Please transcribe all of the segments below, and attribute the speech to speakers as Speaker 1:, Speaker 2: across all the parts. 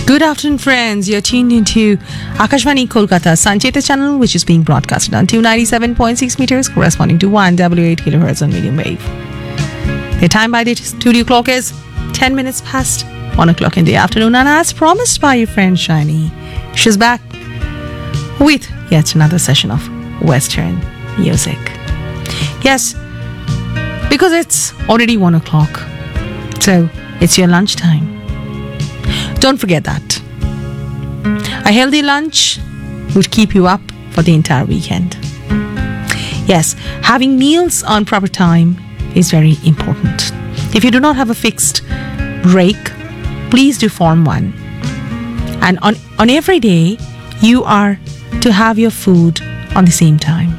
Speaker 1: Good afternoon, friends. You're tuned into Akashvani Kolkata Sancheta channel, which is being broadcasted on 297.6 meters, corresponding to 188 kilohertz on medium wave. The time by the studio clock is 10 minutes past 1 o'clock in the afternoon, and as promised by your friend Shiny, she's back with yet another session of Western music. Yes, because it's already 1 o'clock, so it's your lunchtime. Don't forget that. A healthy lunch would keep you up for the entire weekend. Yes, having meals on proper time is very important. If you do not have a fixed break, please do form one. And on every day, you are to have your food on the same time.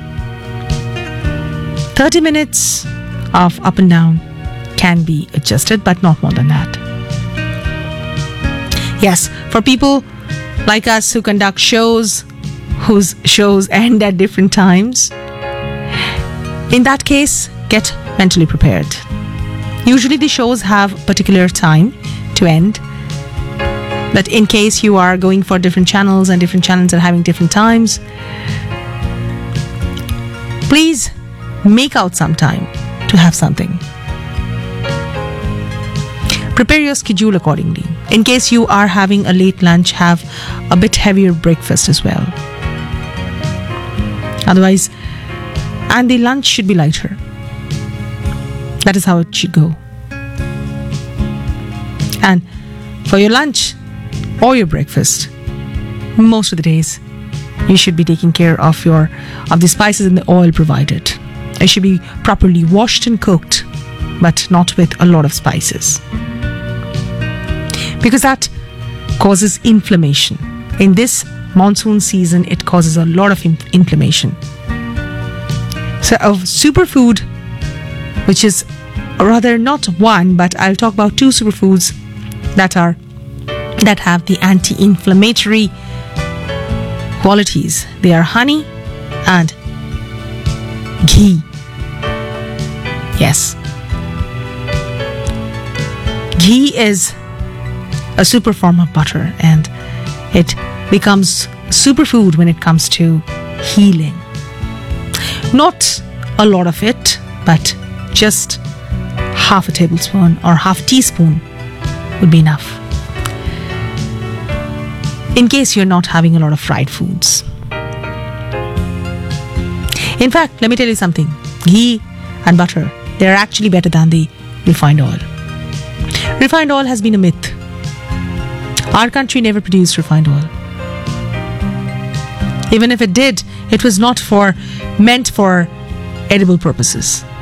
Speaker 1: 30 minutes of up and down can be adjusted, but not more than that. Yes, for people like us who conduct shows, whose shows end at different times, in that case, get mentally prepared. Usually the shows have a particular time to end, but in case you are going for different channels and different channels are having different times, please make out some time to have something. Prepare your schedule accordingly. In case you are having a late lunch, have a bit heavier breakfast as well. Otherwise, and the lunch should be lighter. That is how it should go. And for your lunch or your breakfast, most of the days, you should be taking care of the spices and the oil provided. It should be properly washed and cooked, but not with a lot of spices, because that causes inflammation. In this monsoon season, it causes a lot of inflammation. So a superfood, which is rather not one, but I'll talk about two superfoods that have the anti-inflammatory qualities. They are honey and ghee. Yes. Ghee is a super form of butter, and it becomes superfood when it comes to healing. Not a lot of it, but just half a tablespoon or half teaspoon would be enough. In case you're not having a lot of fried foods. In fact, let me tell you something. Ghee and butter, they're actually better than the refined oil. Refined oil has been a myth. Our country never produced refined oil. Even if it did, it was not meant for edible purposes.